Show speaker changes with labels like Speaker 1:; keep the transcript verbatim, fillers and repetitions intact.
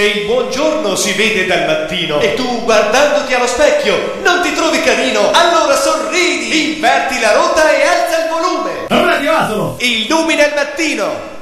Speaker 1: E il buongiorno si vede dal mattino. E tu, guardandoti allo specchio, non ti trovi carino? Allora sorridi, inverti la rotta e alza il volume.
Speaker 2: Radio Asolo!
Speaker 1: Illumina il mattino.